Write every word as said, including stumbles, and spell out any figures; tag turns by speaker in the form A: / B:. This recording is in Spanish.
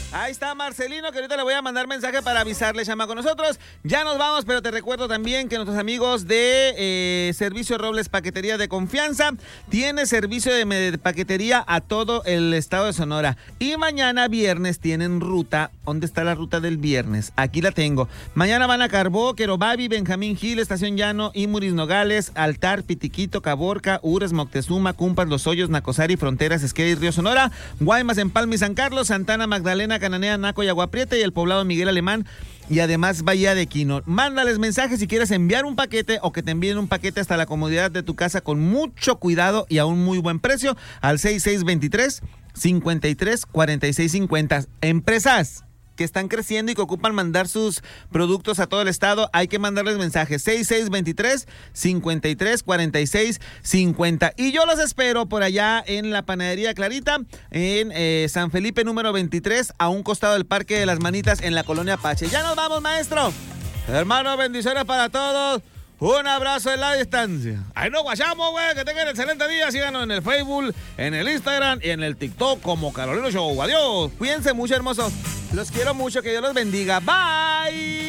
A: Ahí está Marcelino, que ahorita le voy a mandar mensaje para avisarle, chama, con nosotros. Ya nos vamos, pero te recuerdo también que nuestros amigos de eh, Servicio Robles Paquetería de Confianza tiene servicio de, de paquetería a todo el estado de Sonora. Y mañana viernes tienen ruta. ¿Dónde está la ruta del viernes? Aquí la tengo. Mañana van a Carbó, Querobabi, Benjamín Gil, Estación Llano, Imuris Nogales, Altar, Pitiquito, Caborca, Ures, Moctezuma, Cumpas, Los Hoyos, Nacosari, Fronteras, Esquera y Río Sonora, Guaymas, Empalme y San Carlos, Santana, Magdalena, Cananea, Naco y Agua Prieta y el poblado Miguel Alemán y además Bahía de Quino. Mándales mensajes si quieres enviar un paquete o que te envíen un paquete hasta la comodidad de tu casa con mucho cuidado y a un muy buen precio al seis seis dos tres, cinco tres, cuatro seis cinco cero. Empresas que están creciendo y que ocupan mandar sus productos a todo el estado, hay que mandarles mensajes seis seis dos tres, cinco tres, cuatro seis cinco cero. Y yo los espero por allá en la Panadería Clarita, en eh, San Felipe número veintitrés, a un costado del Parque de las Manitas, en la Colonia Apache. Ya nos vamos, maestro. Hermano, bendiciones para todos. Un abrazo en la distancia. Ahí nos guachamos, güey. Que tengan excelente día. Síganos en el Facebook, en el Instagram y en el TikTok como Carolino Show. Adiós. Cuídense mucho, hermosos. Los quiero mucho. Que Dios los bendiga. Bye.